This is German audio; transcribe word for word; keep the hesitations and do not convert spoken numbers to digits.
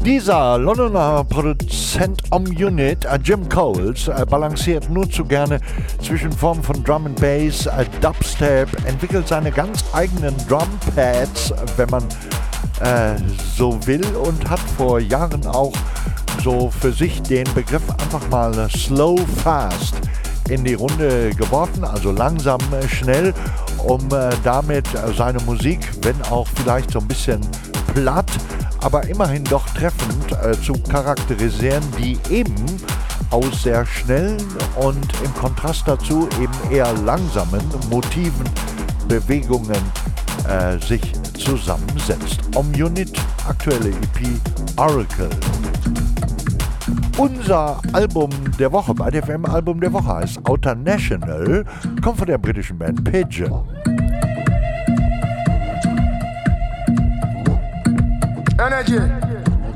Dieser Londoner Produzent Om Unit, äh, Jim Coles, äh, balanciert nur zu gerne zwischen Formen von Drum and Bass, äh, Dubstep, entwickelt seine ganz eigenen Drumpads, wenn man äh, so will, und hat vor Jahren auch so für sich den Begriff einfach mal Slow Fast in die Runde geworfen, also langsam, äh, schnell, um äh, damit äh, seine Musik, wenn auch vielleicht so ein bisschen platt, aber immerhin doch treffend äh, zu charakterisieren, die eben aus sehr schnellen und im Kontrast dazu eben eher langsamen Motiven, Bewegungen äh, sich zusammensetzt. Om Unit, aktuelle E P Oracle. Unser Album der Woche bei der F M Album der Woche heißt Outer National, kommt von der britischen Band Pigeon. Energy.